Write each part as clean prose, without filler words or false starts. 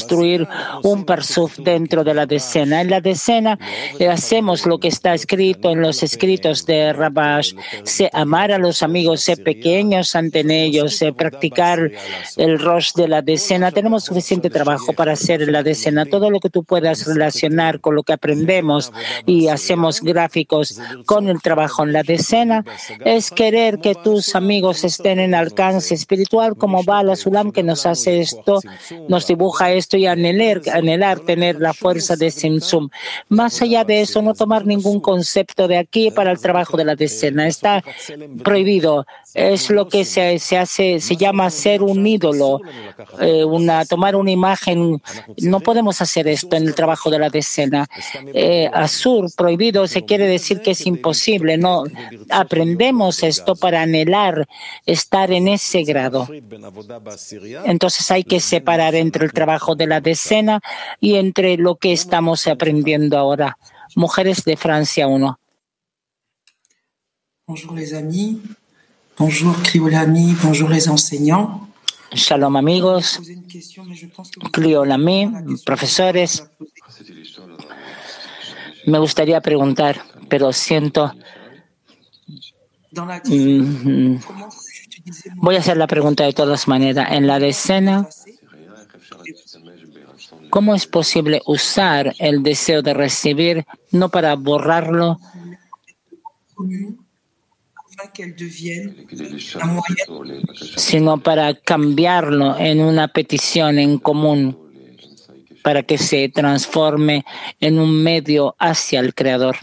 construir un parsuf dentro de la decena. En la decena hacemos lo que está escrito en los escritos de Rabash: amar a los amigos, ser pequeños ante ellos, practicar el rosh de la decena. Tenemos suficiente trabajo para hacer en la decena. Todo lo que tú puedas relacionar con lo que aprendemos y hacemos gráficos con el trabajo en la decena es querer que tus amigos estén en alcance espiritual, como Bala Sulam, que nos hace esto, nos dibuja esto, y anhelar tener la fuerza de Simsum. Más allá de eso, no tomar ningún concepto de aquí para el trabajo de la decena. Está prohibido. Es lo que se llama ser un ídolo, tomar una imagen. No podemos hacer esto en el trabajo de la decena. Asur, prohibido, se quiere decir que es imposible. No aprendemos esto para anhelar estar en ese grado. Entonces hay que separar entre el trabajo de la decena y entre lo que estamos aprendiendo ahora. Mujeres de Francia 1. Bonjour les amis, bonjour Cliolami, bonjour les enseignants. Shalom amigos, Cliolami, profesores. Me gustaría preguntar, pero siento... Voy a hacer la pregunta de todas maneras. En la decena, ¿cómo es posible usar el deseo de recibir no para borrarlo, sino para cambiarlo en una petición en común, para que se transforme en un medio hacia el Creador?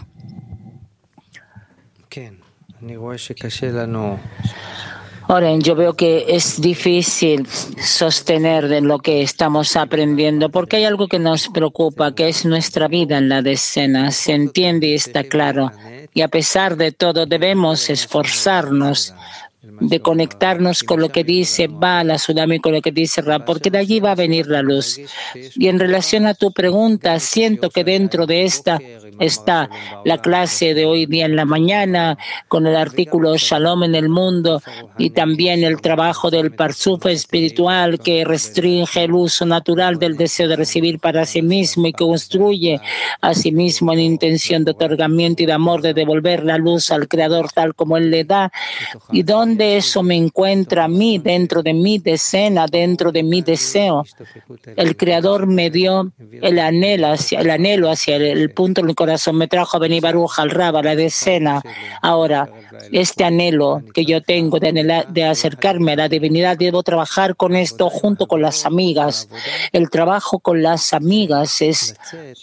Ahora, yo veo que es difícil sostener de lo que estamos aprendiendo, porque hay algo que nos preocupa, que es nuestra vida en la decena. Se entiende y está claro. Y a pesar de todo, debemos esforzarnos de conectarnos con lo que dice Bala Sudami, con lo que dice Rab, porque de allí va a venir la luz. Y en relación a tu pregunta, siento que dentro de esta está la clase de hoy día en la mañana, con el artículo Shalom en el mundo, y también el trabajo del Parsuf espiritual que restringe el uso natural del deseo de recibir para sí mismo y que construye a sí mismo en intención de otorgamiento y de amor, de devolver la luz al Creador tal como Él le da. Y donde eso me encuentra a mí, dentro de mi decena, dentro de mi deseo. El Creador me dio el anhelo hacia el punto del corazón, me trajo a Beni Baruch al Rab, a la decena. Ahora, este anhelo que yo tengo de acercarme a la divinidad, debo trabajar con esto junto con las amigas. El trabajo con las amigas es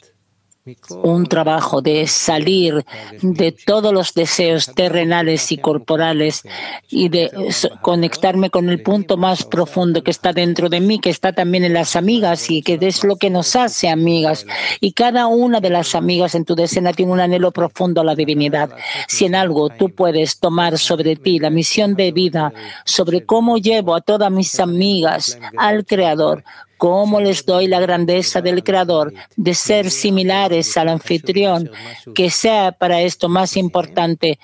un trabajo de salir de todos los deseos terrenales y corporales y de conectarme con el punto más profundo que está dentro de mí, que está también en las amigas y que es lo que nos hace amigas. Y cada una de las amigas en tu decena tiene un anhelo profundo a la divinidad. Si en algo tú puedes tomar sobre ti la misión de vida, sobre cómo llevo a todas mis amigas al Creador, cómo les doy la grandeza del Creador, de ser similares al anfitrión, que sea para esto más importante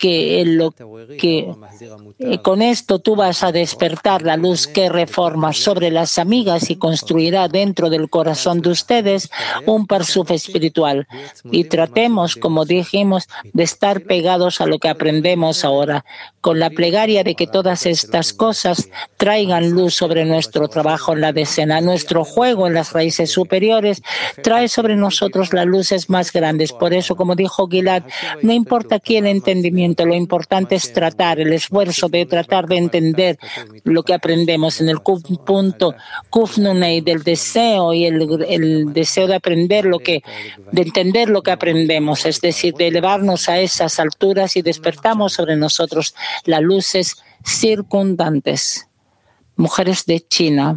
que con esto tú vas a despertar la luz que reforma sobre las amigas y construirá dentro del corazón de ustedes un parsuf espiritual. Y tratemos, como dijimos, de estar pegados a lo que aprendemos ahora, con la plegaria de que todas estas cosas traigan luz sobre nuestro trabajo en la decena. Nuestro juego en las raíces superiores trae sobre nosotros las luces más grandes. Por eso, como dijo Gilad, no importa aquí el entendimiento, lo importante es tratar, el esfuerzo de tratar de entender lo que aprendemos en el punto Kufnunei del deseo y el deseo de aprender de entender lo que aprendemos, es decir, de elevarnos a esas alturas y despertamos sobre nosotros las luces circundantes. Mujeres de China.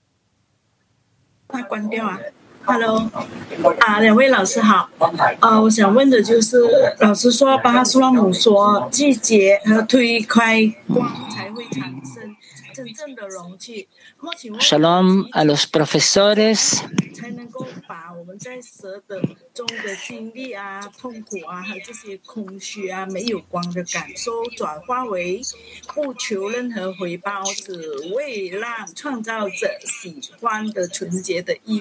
Hello，两位老师好。我想问的就是，老师说巴哈苏拉姆说，季节和推开光才会产生真正的容器。 Shalom a los profesores. 才能够把我们在舍得中的经历啊、痛苦啊和这些空虚啊、没有光的感受，转化为不求任何回报，只为让创造者喜欢的纯洁的意